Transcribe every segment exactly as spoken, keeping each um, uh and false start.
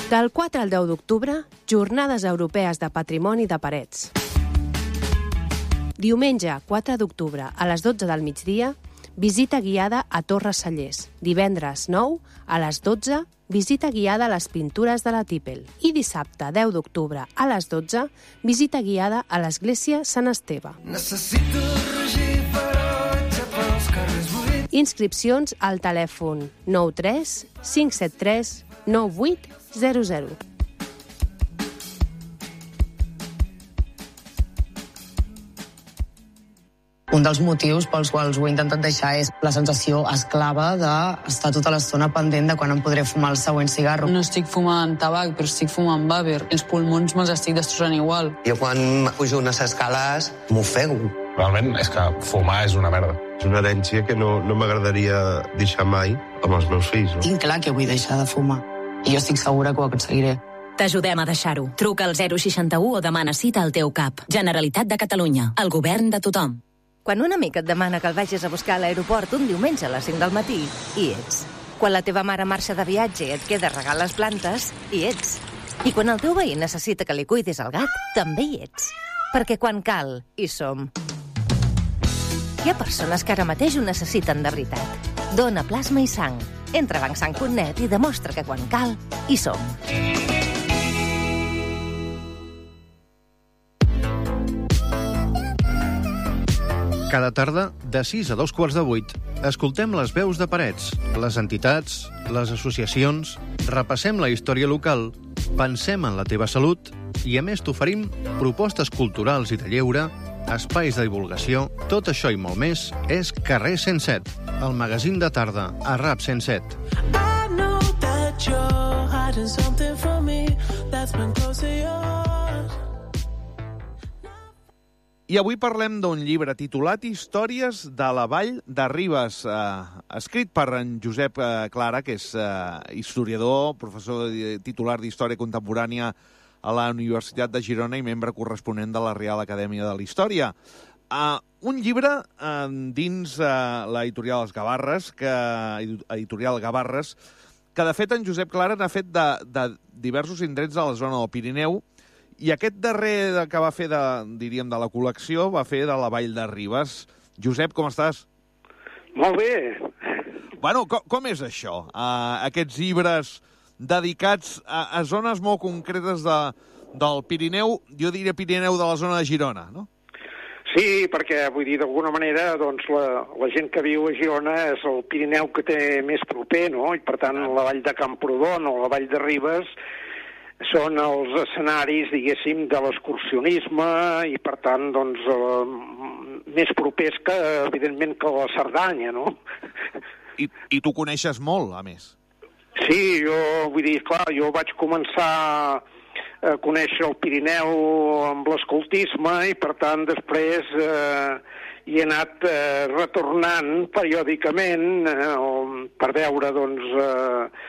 Del quatre al deu d'octubre, Jornades Europees de Patrimoni de Parets. Diumenge, quatre d'octubre, a les dotze del migdia, visita guiada a Torres Cellers. Divendres nou, a les dotze, visita guiada a les pintures de la Típel. I dissabte, deu d'octubre, a les dotze, visita guiada a l'església Sant Esteve. Necessito rugir ferotge pels carrers buits. Inscripcions al telèfon nou tres cinc set tres nou vuit zero zero. Un dels motius pels quals ho he intentat deixar és la sensació esclava d'estar tota l'estona pendent de quan em podré fumar el següent cigarro. No estic fumant tabac, però estic fumant vàver. Els pulmons me'ls estic destrossant igual. Jo quan pujo unes escales m'ofego. Realment és que fumar és una merda. És una herència que no, no m'agradaria deixar mai amb els meus fills. No? Tinc clar que vull deixar de fumar i jo estic segura que ho aconseguiré. T'ajudem a deixar-ho. Truca al zero seixanta-u o demana cita al teu C A P. Generalitat de Catalunya. El govern de tothom. Quan un amic et demana que el vagis a buscar a l'aeroport un diumenge a les cinc del matí, hi ets. Quan la teva mare marxa de viatge i et queda regar les plantes, hi ets. I quan el teu veí necessita que li cuidis el gat, també hi ets. Perquè quan cal, hi som. Hi ha persones que ara mateix ho necessiten de veritat. Dona plasma i sang. Entra a bancsang punt net i demostra que quan cal, hi som. Cada tarda, de sis a dos quarts de vuit, escoltem les veus de Parets, les entitats, les associacions, repassem la història local, pensem en la teva salut i, a més, t'oferim propostes culturals i de lleure, espais de divulgació, tot això i molt més és Carrer cent set, el magazín de tarda a RAP cent set. I know that you're hiding something from me that's been close to yours. I avui parlem d'un llibre titulat Històries de la Vall de Ribes, eh, escrit per en Josep eh, Clara, que és eh, historiador, professor titular d'Història Contemporània a la Universitat de Girona i membre corresponent de la Real Acadèmia de la Història. Uh, un llibre uh, dins uh, l'editorial Els Gavarres, que, editorial Gavarres, que de fet en Josep Clara n'ha fet de, de diversos indrets de la zona del Pirineu, i aquest darrer que va fer, de, diríem, de la col·lecció, va fer de la Vall de Ribes. Josep, com estàs? Molt bé. Bueno, com, com és això? Uh, aquests llibres dedicats a, a zones molt concretes de, del Pirineu, jo diria Pirineu de la zona de Girona, no? Sí, perquè, vull dir, d'alguna manera, doncs, la, la gent que viu a Girona és el Pirineu que té més proper, no? I, per tant, la Vall de Camprodon o la Vall de Ribes són els escenaris, diguéssim, de l'excursionisme i, per tant, doncs, eh, més propers que, evidentment, que la Cerdanya, no? I, i tu coneixes molt, a més. Sí, jo, vull dir, clar, jo vaig començar a conèixer el Pirineu amb l'escoltisme i, per tant, després eh, hi he anat eh, retornant periòdicament eh, per veure, doncs, eh,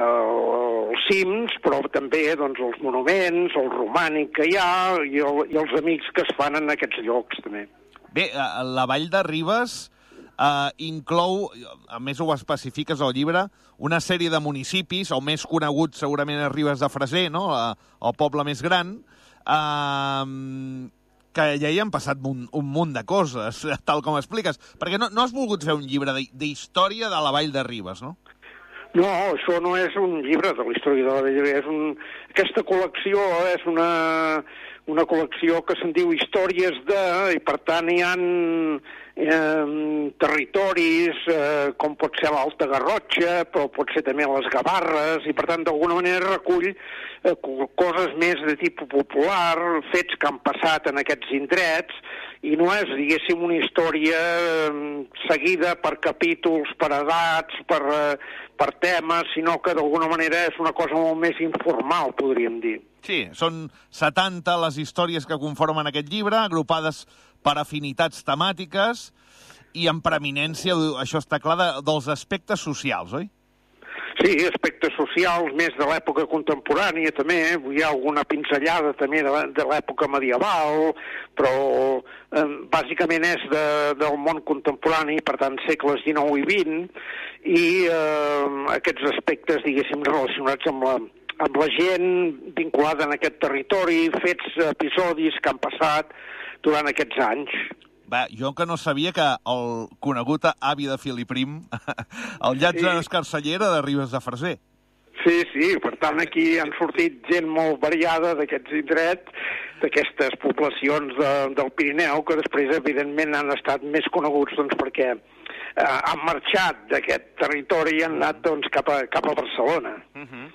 els cims, però també doncs, els monuments, el romànic que hi ha i, el, i els amics que es fan en aquests llocs, també. Bé, la Vall de Ribes eh, inclou, a més ho especifiques al llibre, una sèrie de municipis, el més conegut segurament és Ribes de Freser, no? El poble més gran, eh, que ja hi han passat un, un munt de coses, tal com expliques, perquè no, no has volgut fer un llibre d'història de la Vall de Ribes, no? No, això no és un llibre de la història de la Vall de Ribes. És un... Aquesta col·lecció és una, una col·lecció que se'n diu Històries de... i per tant hi ha eh, territoris eh, com pot ser l'Alta Garrotxa, però pot ser també les Gavarres, i per tant d'alguna manera recull eh, coses més de tipus popular, fets que han passat en aquests indrets, i no és, diguéssim, una història seguida per capítols, per edats, per, per temes, sinó que d'alguna manera és una cosa molt més informal, podríem dir. Sí, són setanta les històries que conformen aquest llibre, agrupades per afinitats temàtiques i amb preeminència, això està clar, de, dels aspectes socials, oi? Sí, aspectes socials més de l'època contemporània també, hi ha alguna pinzellada també de, de l'època medieval, però eh, bàsicament és de, del món contemporani, per tant segles dinou i vint, i eh, aquests aspectes, diguéssim, relacionats amb la, amb la gent vinculada en aquest territori, fets, episodis que han passat durant aquests anys. Va, jo que no sabia que el conegut avi de Filiprim, el Llàtzer sí. Escarcellera de Ribes de Freser. Sí, sí, per tant aquí han sortit gent molt variada d'aquests indrets, d'aquestes poblacions de, del Pirineu, que després evidentment han estat més coneguts doncs, perquè eh, han marxat d'aquest territori i han anat doncs, cap, a, cap a Barcelona. Uh-huh.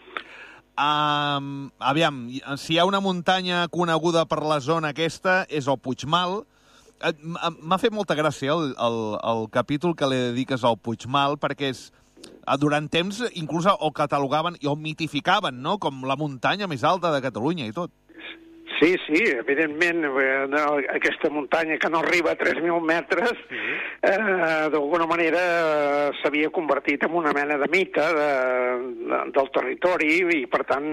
um, aviam, si hi ha una muntanya coneguda per la zona aquesta és el Puigmal. M'ha fet molta gràcia el, el, el capítol que li dediques al Puigmal, perquè és, durant temps inclús el catalogaven i el mitificaven, no?, com la muntanya més alta de Catalunya i tot. Sí, sí, evidentment, eh, aquesta muntanya que no arriba a tres mil metres, sí. eh, d'alguna manera eh, s'havia convertit en una mena de mite de, de, del territori i, per tant,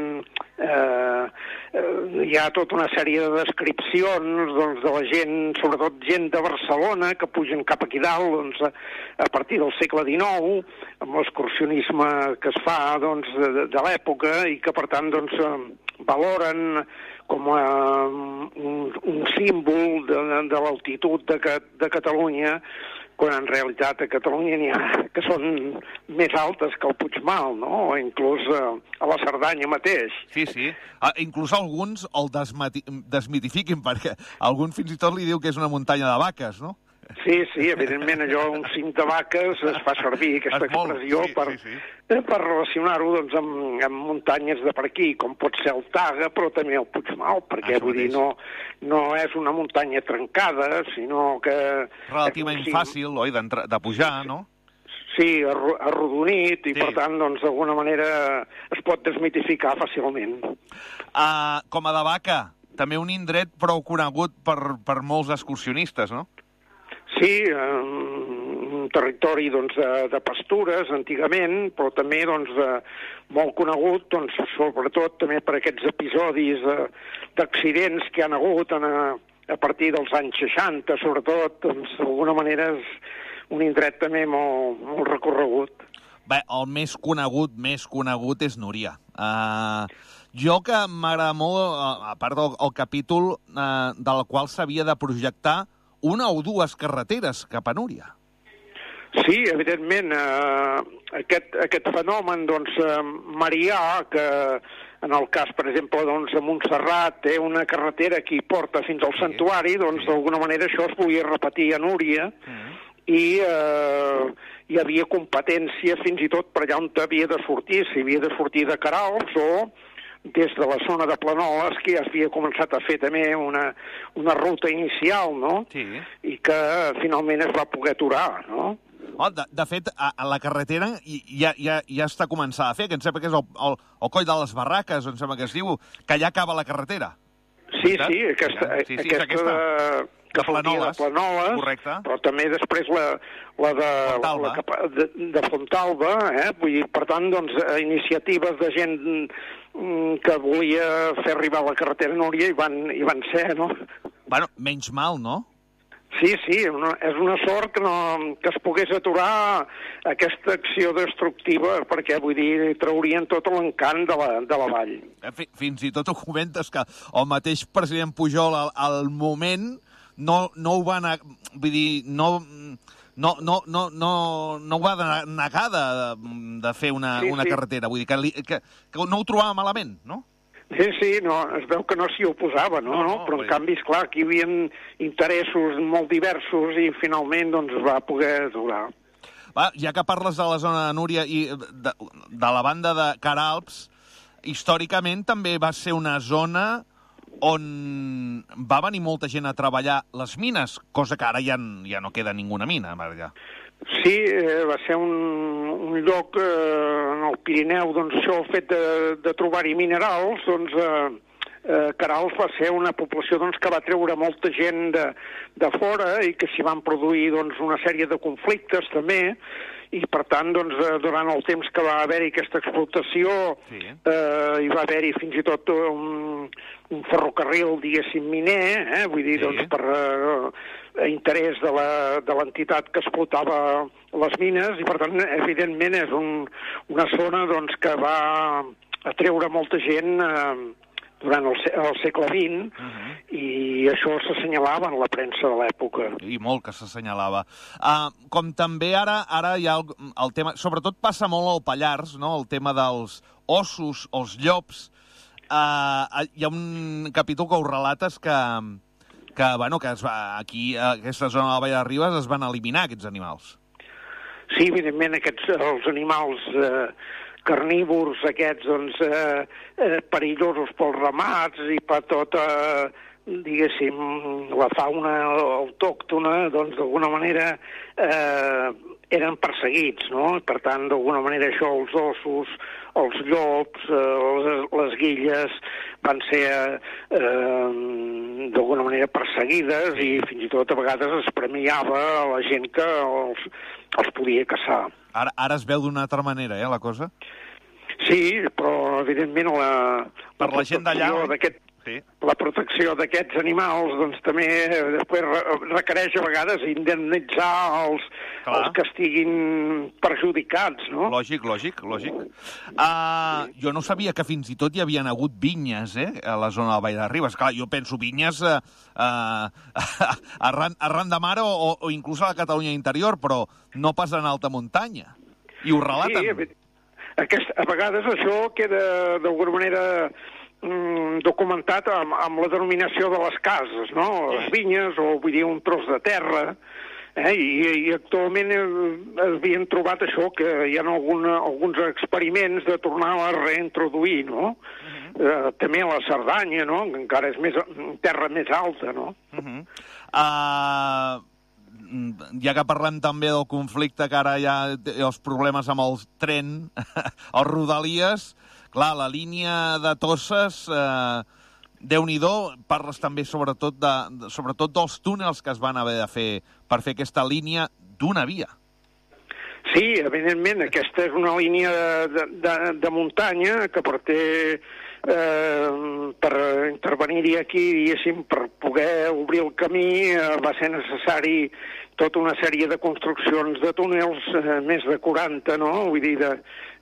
eh, eh, hi ha tota una sèrie de descripcions doncs, de la gent, sobretot gent de Barcelona, que pugen cap aquí dalt doncs, a, a partir del segle dinou, amb l'excursionisme que es fa doncs, de, de l'època i que, per tant, doncs, valoren com a un, un símbol de, de, de l'altitud de, de Catalunya, quan en realitat a Catalunya n'hi ha que són més altes que el Puigmal, no? O inclús a, a la Cerdanya mateix. Sí, sí. Ah, inclús alguns el desmati- desmitifiquin, perquè algun fins i tot li diu que és una muntanya de vaques, no? Sí, sí, evidentment allò, un cim de vaques, es fa servir aquesta expressió sí, per, sí, sí. per relacionar-ho doncs, amb, amb muntanyes de per aquí, com pot ser el Taga, però també el Puigmal, perquè vull dir, no, no és una muntanya trencada, sinó que... Relativament cim... fàcil, oi, de pujar, no? Sí, arrodonit, i sí. per tant, doncs, d'alguna manera es pot desmitificar fàcilment. Uh, com a de Vaca, també un indret prou conegut per, per molts excursionistes, no? Sí, un territori doncs, de, de pastures, antigament, però també doncs, molt conegut, doncs, sobretot també per aquests episodis d'accidents que han hagut en, a, a partir dels anys seixanta, sobretot, doncs, d'alguna manera és un indret també molt, molt recorregut. Bé, el més conegut, més conegut és Núria. Uh, jo que m'agrada molt, a part del el capítol uh, del qual s'havia de projectar una o dues carreteres cap a Núria. Sí, evidentment, eh, aquest, aquest fenomen doncs, eh, marià, que en el cas, per exemple, doncs, a Montserrat té una carretera que hi porta fins al sí, santuari, doncs sí. d'alguna manera això es volia repetir a Núria, mm. i eh, hi havia competència fins i tot per allà on havia de sortir, si havia de sortir de Queralbs o des de la zona de Planoles, que ja havia començat a fer també una, una ruta inicial, no? Sí. I que finalment es va poder aturar, no? Oh, de, de fet, a, a la carretera ja, ja, ja està començant a fer, que em sembla que és el, el, el coll de les Barraques, em sembla que es diu, que ja acaba la carretera. Sí, sí, aquesta, sí, sí, aquesta, aquesta que de Planoles, de Planoles, correcte. Però també després la, la de Fontalba, la, la, de, de Fontalba, eh? Vull dir, per tant, doncs, iniciatives de gent que volia fer arribar la carretera a Núria i van, i van ser, no? Bueno, menys mal, no? Sí, sí, una, és una sort que, no, que es pogués aturar aquesta acció destructiva, perquè, vull dir, traurien tot l'encant de, la, de la vall. Fins i tot ho comentes que el mateix president Pujol al, al moment no, no ho va negar, vull dir, no, no, no, no, no, no ho va negar de, de fer una, sí, una sí. carretera, vull dir, que, li, que, que no ho trobava malament, no? Sí, sí, no, es veu que no s'hi oposava, no? no, no però en bé. canvi, esclar, aquí hi havia interessos molt diversos i finalment doncs, es va poder aturar. Va, ja que parles de la zona de Núria i de, de la banda de Queralbs, històricament també va ser una zona on va venir molta gent a treballar les mines, cosa que ara ja, ja no queda ninguna mina, allà. Sí, eh, va ser un, un lloc eh, en el Pirineu, doncs això, el fet de, de trobar-hi minerals, doncs eh, eh, Queralbs va ser una població doncs, que va treure molta gent de, de fora i que s'hi van produir doncs, una sèrie de conflictes també, i per tant, doncs, durant el temps que va haver-hi aquesta explotació, sí. eh, hi va haver-hi fins i tot un, un ferrocarril, diguéssim, miner, eh? Vull dir, sí. doncs, per eh, interès de l'entitat que explotava les mines, i per tant, evidentment, és un, una zona doncs, que va atreure molta gent eh, durant el, el segle vint, uh-huh. i això s'assenyalava en la premsa de l'època. I molt que s'assenyalava. Uh, com també ara ara hi ha el, el tema... Sobretot passa molt al Pallars, no?, el tema dels ossos, els llops. Uh, hi ha un capítol que ho relates que, que, bueno, que es va, aquí, a aquesta zona de la Vall de Ribes, es van eliminar aquests animals. Sí, evidentment, aquests, els animals... Eh, carnívors aquests, doncs, eh, eh, perillosos pels ramats i per tota, diguéssim, la fauna autòctona, doncs, d'alguna manera eh, eren perseguits, no? Per tant, d'alguna manera això, els ossos, els llops, eh, les, les guilles, van ser eh, d'alguna manera perseguides i fins i tot a vegades es premiava a la gent que els, els podia caçar. Ara, ara es veu d'una altra manera, eh, la cosa? Sí, però evidentment la, per la, la gent d'allà, sí. La protecció d'aquests animals doncs també després requereix a vegades indemnitzar els, els que estiguin perjudicats, no? Lògic, lògic, lògic. Uh, jo no sabia que fins i tot hi havien hagut vinyes, eh, a la zona de la Vall de Ribes. Clar, jo penso vinyes uh, uh, arran, arran de mar o, o, o inclús a la Catalunya interior, però no pas en alta muntanya. I ho relaten. Sí, aquest, a vegades això queda d'alguna manera mm, documentat amb, amb la denominació de les cases, no? Les vinyes, o vull dir un tros de terra, eh? I, i actualment havien trobat això, que hi ha alguna, alguns experiments de tornar a reintroduir, no? Uh-huh. eh, també a la Cerdanya, no? Que encara és més, terra més alta, no? Uh-huh. Uh... Ja que parlem també del conflicte, que ara hi ha els problemes amb el tren, els Rodalies, clar, la línia de Toses, eh, Déu-n'hi-do, parles també sobretot, de, sobretot dels túnels que es van haver de fer per fer aquesta línia d'una via. Sí, evidentment, aquesta és una línia de, de, de muntanya que per té eh, per intervenir-hi aquí, diguéssim, per poder obrir el camí, eh, va ser necessari tota una sèrie de construccions de túnels, eh, més de quaranta, no? Vull dir, de,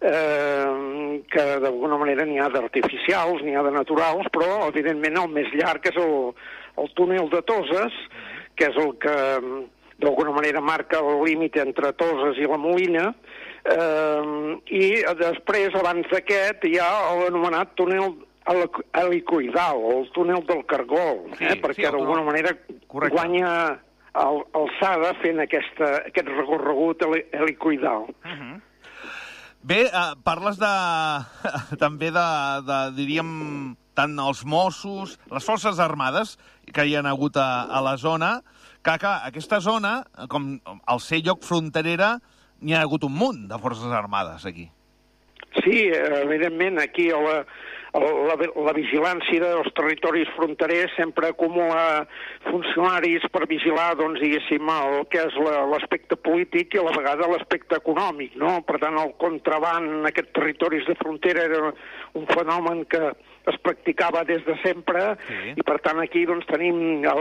eh, que d'alguna manera n'hi ha d'artificials, n'hi ha de naturals, però, evidentment, el més llarg és el, el túnel de Toses, que és el que d'alguna manera marca el límit entre Toses i la Molina, eh, i després, abans d'aquest, hi ha l'anomenat túnel helicoïdal, o el túnel del Cargol, eh, sí, perquè sí, d'alguna no. manera correcte. Guanya el, alçada fent aquesta, aquest recorregut helicoïdal. Uh-huh. Bé, eh, parles de, també de, de, diríem, tant els Mossos, les forces armades que hi ha hagut a, a la zona, que, que aquesta zona, com al ser lloc fronterera, n'hi ha hagut un munt de forces armades aquí. Sí, evidentment, aquí la, la, la vigilància dels territoris fronterers sempre acumula funcionaris per vigilar, doncs, diguéssim, el que és l'aspecte polític i a la vegada l'aspecte econòmic, no? Per tant, el contraban en aquests territoris de frontera era un fenomen que es practicava des de sempre, sí. I per tant aquí doncs tenim